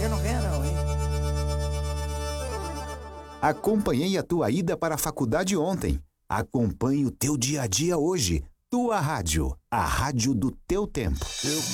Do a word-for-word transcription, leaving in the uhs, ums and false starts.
Eu não ganho não, hein? Acompanhei a tua ida para a faculdade ontem. Acompanhe o teu dia a dia hoje. Tua rádio, a rádio do teu tempo. Eu